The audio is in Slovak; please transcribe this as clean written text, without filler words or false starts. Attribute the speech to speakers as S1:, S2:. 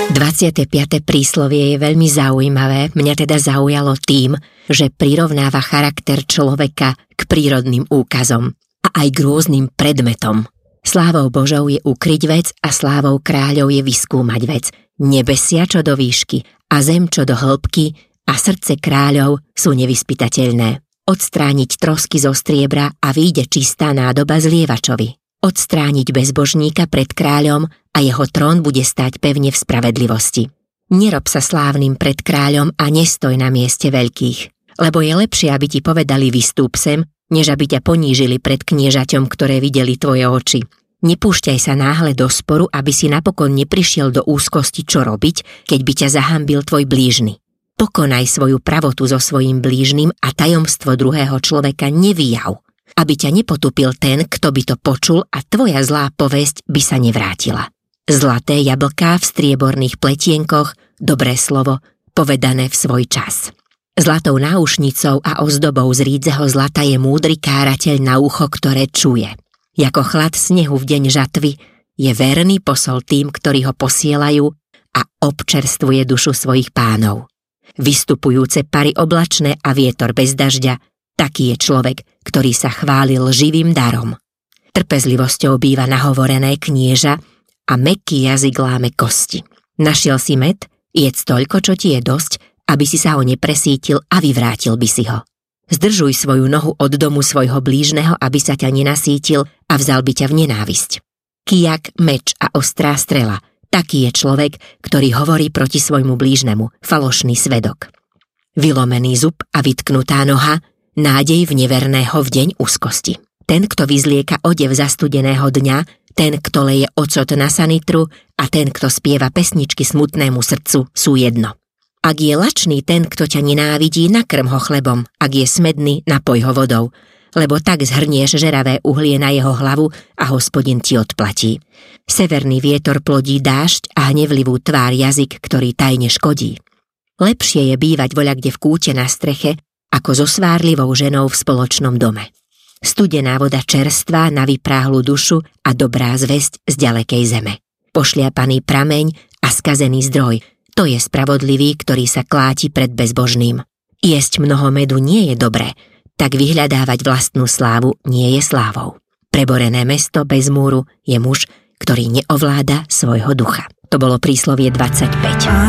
S1: 25. príslovie je veľmi zaujímavé, mňa teda zaujalo tým, že prirovnáva charakter človeka k prírodným úkazom a aj k rôznym predmetom. Slávou Božou je ukryť vec a slávou kráľov je vyskúmať vec. Nebesia čo do výšky a zem čo do hĺbky a srdce kráľov sú nevyspytateľné. Odstrániť trosky zo striebra a vyjde čistá nádoba zlievačovi. Odstrániť bezbožníka pred kráľom a jeho trón bude stáť pevne v spravedlivosti. Nerob sa slávnym pred kráľom a nestoj na mieste veľkých, lebo je lepšie, aby ti povedali vystúp sem, než aby ťa ponížili pred kniežaťom, ktoré videli tvoje oči. Nepúšťaj sa náhle do sporu, aby si napokon neprišiel do úzkosti, čo robiť, keď by ťa zahanbil tvoj blížny. Pokonaj svoju pravotu so svojím blížnym a tajomstvo druhého človeka nevyjav, aby ťa nepotupil ten, kto by to počul a tvoja zlá povesť by sa nevrátila. Zlaté jablká v strieborných pletienkoch, dobré slovo, povedané v svoj čas. Zlatou náušnicou a ozdobou z rídzeho zlata je múdry kárateľ na ucho, ktoré čuje. Jako chlad snehu v deň žatvy je verný posol tým, ktorí ho posielajú a občerstvuje dušu svojich pánov. Vystupujúce pary oblačné a vietor bez dažďa, taký je človek, ktorý sa chválil živým darom. Trpezlivosťou býva nahovorené knieža a mäkký jazyk láme kosti. Našiel si med, jedz toľko, čo ti je dosť, aby si sa ho nepresítil a vyvrátil by si ho. Zdržuj svoju nohu od domu svojho blížneho, aby sa ťa nenasítil a vzal by ťa v nenávisť. Kijak, meč a ostrá strela, taký je človek, ktorý hovorí proti svojmu blížnemu, falošný svedok. Vylomený zub a vytknutá noha, nádej v neverného v deň úzkosti. Ten, kto vyzlieka odev zastudeného dňa, ten, kto leje ocot na sanitru a ten, kto spieva pesničky smutnému srdcu, sú jedno. Ak je lačný ten, kto ťa nenávidí, nakrm ho chlebom, ak je smedný, napoj ho vodou, lebo tak zhrnieš žeravé uhlie na jeho hlavu a Hospodin ti odplatí. Severný vietor plodí dážď a hnevlivú tvár jazyk, ktorý tajne škodí. Lepšie je bývať voľakde v kúte na streche, ako so svárlivou ženou v spoločnom dome. Studená voda čerstvá na vypráhlu dušu a dobrá zvesť z ďalekej zeme. Pošliapaný prameň a skazený zdroj, to je spravodlivý, ktorý sa kláti pred bezbožným. Jesť mnoho medu nie je dobré, tak vyhľadávať vlastnú slávu nie je slávou. Preborené mesto bez múru je muž, ktorý neovláda svojho ducha. To bolo príslovie 25.